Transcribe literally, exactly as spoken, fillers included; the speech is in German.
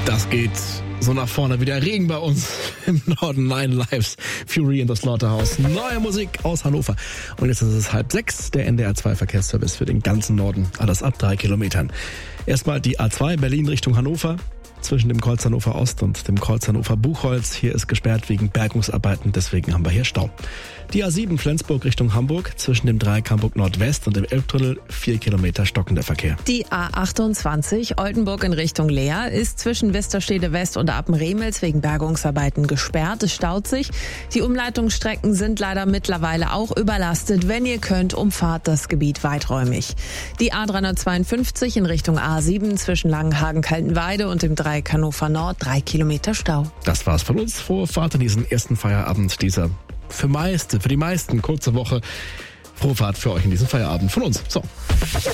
Das geht so nach vorne wie der Regen bei uns im Norden. Nine Lives, Fury in the Slaughterhouse. Neue Musik aus Hannover. Und jetzt ist es halb sechs, der N D R zwei Verkehrsservice für den ganzen Norden. Alles ab drei Kilometern. Erstmal die A zwei Berlin Richtung Hannover. Zwischen dem Kreuz Hannover Ost und dem Kreuz Hannover Buchholz. Hier ist gesperrt wegen Bergungsarbeiten, deswegen haben wir hier Stau. Die A sieben Flensburg Richtung Hamburg, zwischen dem Dreieck Hamburg Nordwest und dem Elbtunnel, vier Kilometer stockender Verkehr. Die A achtundzwanzig Oldenburg in Richtung Leer ist zwischen Westerstede West und Apen-Remels wegen Bergungsarbeiten gesperrt. Es staut sich. Die Umleitungsstrecken sind leider mittlerweile auch überlastet. Wenn ihr könnt, umfahrt das Gebiet weiträumig. Die A dreihundertzweiundfünfzig in Richtung A sieben zwischen Langenhagen-Kaltenweide und dem Dreieck Hannover Nord, drei Kilometer Stau. Das war's von uns. Frohe Fahrt in diesen ersten Feierabend dieser für meiste, für die meisten kurze Woche. Frohe Fahrt für euch in diesen Feierabend von uns. So.